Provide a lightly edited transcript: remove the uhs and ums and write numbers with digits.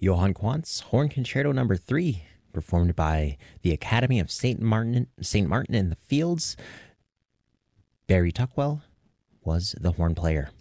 Johann Quantz Horn Concerto Number 3, performed by the Academy of St. Martin in the Fields. Barry Tuckwell was the horn player.